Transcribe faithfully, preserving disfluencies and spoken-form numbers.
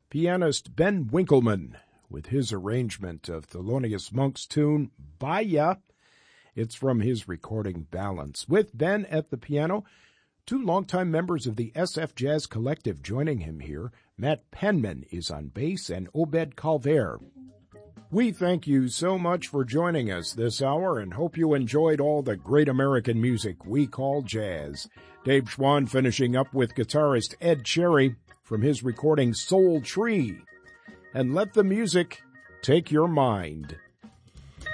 pianist Ben Winkleman with his arrangement of Thelonious Monk's tune, Baya. It's from his recording Balance. With Ben at the piano, two longtime members of the S F Jazz Collective joining him here. Matt Penman is on bass and Obed Calver. We thank you so much for joining us this hour and hope you enjoyed all the great American music we call jazz. Dave Schwann finishing up with guitarist Ed Cherry from his recording Soul Tree. And let the music take your mind.